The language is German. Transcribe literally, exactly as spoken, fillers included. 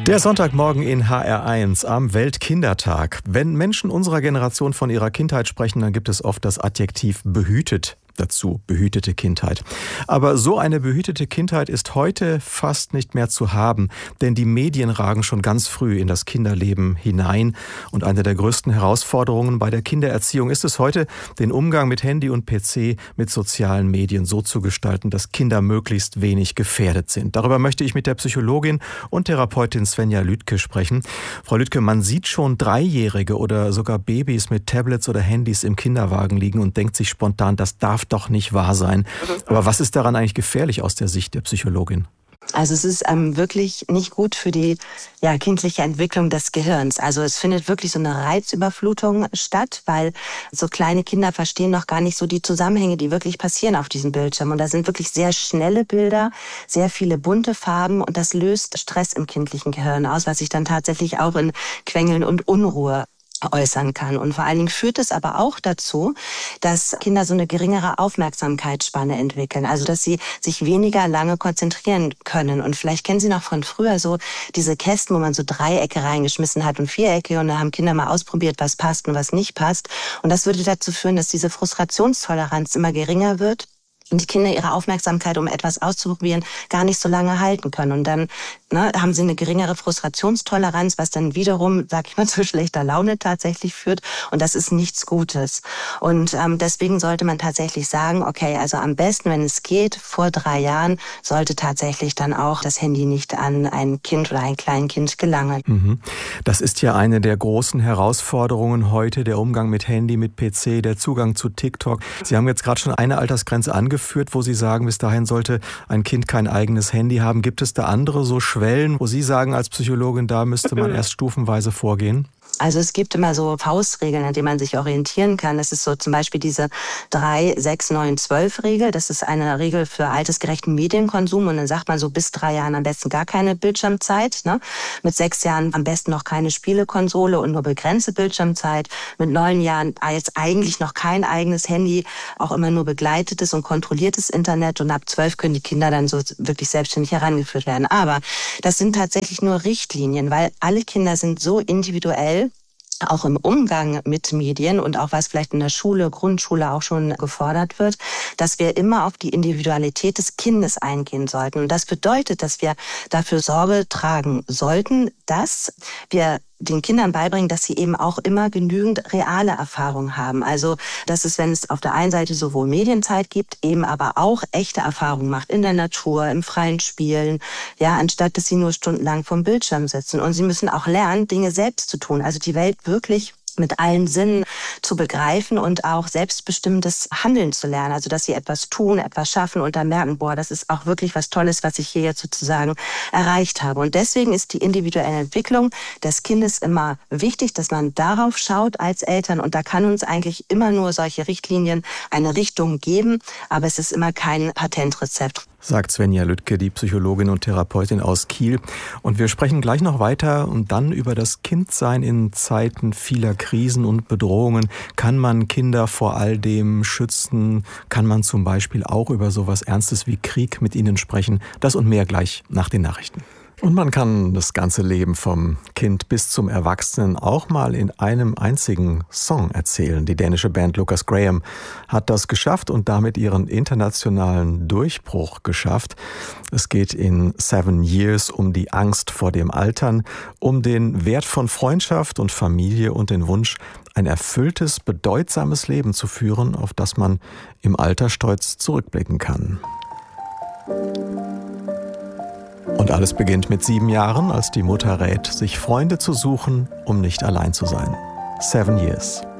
Der Sonntagmorgen in H R eins am Weltkindertag. Wenn Menschen unserer Generation von ihrer Kindheit sprechen, dann gibt es oft das Adjektiv behütet dazu, behütete Kindheit. Aber so eine behütete Kindheit ist heute fast nicht mehr zu haben, denn die Medien ragen schon ganz früh in das Kinderleben hinein. Und eine der größten Herausforderungen bei der Kindererziehung ist es heute, den Umgang mit Handy und P C, mit sozialen Medien so zu gestalten, dass Kinder möglichst wenig gefährdet sind. Darüber möchte ich mit der Psychologin und Therapeutin Svenja Lüdke sprechen. Frau Lüdke, man sieht schon Dreijährige oder sogar Babys mit Tablets oder Handys im Kinderwagen liegen und denkt sich spontan, das darf doch nicht wahr sein. Aber was ist daran eigentlich gefährlich aus der Sicht der Psychologin? Also es ist ähm, wirklich nicht gut für die ja, kindliche Entwicklung des Gehirns. Also es findet wirklich so eine Reizüberflutung statt, weil so kleine Kinder verstehen noch gar nicht so die Zusammenhänge, die wirklich passieren auf diesem Bildschirm. Und da sind wirklich sehr schnelle Bilder, sehr viele bunte Farben und das löst Stress im kindlichen Gehirn aus, was sich dann tatsächlich auch in Quengeln und Unruhe äußern kann. Und vor allen Dingen führt es aber auch dazu, dass Kinder so eine geringere Aufmerksamkeitsspanne entwickeln. Also, dass sie sich weniger lange konzentrieren können. Und vielleicht kennen Sie noch von früher so diese Kästen, wo man so Dreiecke reingeschmissen hat und Vierecke. Und da haben Kinder mal ausprobiert, was passt und was nicht passt. Und das würde dazu führen, dass diese Frustrationstoleranz immer geringer wird. Und die Kinder ihre Aufmerksamkeit, um etwas auszuprobieren, gar nicht so lange halten können. Und dann ne, haben sie eine geringere Frustrationstoleranz, was dann wiederum, sag ich mal, zu schlechter Laune tatsächlich führt. Und das ist nichts Gutes. Und ähm, deswegen sollte man tatsächlich sagen, okay, also am besten, wenn es geht, vor drei Jahren sollte tatsächlich dann auch das Handy nicht an ein Kind oder ein Kleinkind gelangen. Mhm. Das ist ja eine der großen Herausforderungen heute, der Umgang mit Handy, mit P C, der Zugang zu TikTok. Sie haben jetzt gerade schon eine Altersgrenze angeführt, wo Sie sagen, bis dahin sollte ein Kind kein eigenes Handy haben. Gibt es da andere so Schwellen, wo Sie sagen als Psychologin, da müsste man erst stufenweise vorgehen? Also es gibt immer so Faustregeln, an denen man sich orientieren kann. Das ist so zum Beispiel diese drei sechs neun zwölf Regel. Das ist eine Regel für altersgerechten Medienkonsum. Und dann sagt man so bis drei Jahren am besten gar keine Bildschirmzeit. Ne? Mit sechs Jahren am besten noch keine Spielekonsole und nur begrenzte Bildschirmzeit. Mit neun Jahren jetzt eigentlich noch kein eigenes Handy, auch immer nur begleitetes und kontrolliertes Internet. Und ab zwölf können die Kinder dann so wirklich selbstständig herangeführt werden. Aber das sind tatsächlich nur Richtlinien, weil alle Kinder sind so individuell, auch im Umgang mit Medien und auch was vielleicht in der Schule, Grundschule auch schon gefordert wird, dass wir immer auf die Individualität des Kindes eingehen sollten. Und das bedeutet, dass wir dafür Sorge tragen sollten, dass wir den Kindern beibringen, dass sie eben auch immer genügend reale Erfahrungen haben. Also, dass es, wenn es auf der einen Seite sowohl Medienzeit gibt, eben aber auch echte Erfahrungen macht in der Natur, im freien Spielen, ja, anstatt dass sie nur stundenlang vom Bildschirm sitzen. Und sie müssen auch lernen, Dinge selbst zu tun, also die Welt wirklich mit allen Sinnen zu begreifen und auch selbstbestimmtes Handeln zu lernen. Also, dass sie etwas tun, etwas schaffen und dann merken, boah, das ist auch wirklich was Tolles, was ich hier jetzt sozusagen erreicht habe. Und deswegen ist die individuelle Entwicklung des Kindes immer wichtig, dass man darauf schaut als Eltern. Und da kann uns eigentlich immer nur solche Richtlinien eine Richtung geben, aber es ist immer kein Patentrezept. Sagt Svenja Lüdke, die Psychologin und Therapeutin aus Kiel. Und wir sprechen gleich noch weiter und dann über das Kindsein in Zeiten vieler Krisen und Bedrohungen. Kann man Kinder vor all dem schützen? Kann man zum Beispiel auch über sowas Ernstes wie Krieg mit ihnen sprechen? Das und mehr gleich nach den Nachrichten. Und man kann das ganze Leben vom Kind bis zum Erwachsenen auch mal in einem einzigen Song erzählen. Die dänische Band Lucas Graham hat das geschafft und damit ihren internationalen Durchbruch geschafft. Es geht in Seven Years um die Angst vor dem Altern, um den Wert von Freundschaft und Familie und den Wunsch, ein erfülltes, bedeutsames Leben zu führen, auf das man im Alter stolz zurückblicken kann. Und alles beginnt mit sieben Jahren, als die Mutter rät, sich Freunde zu suchen, um nicht allein zu sein. Seven Years.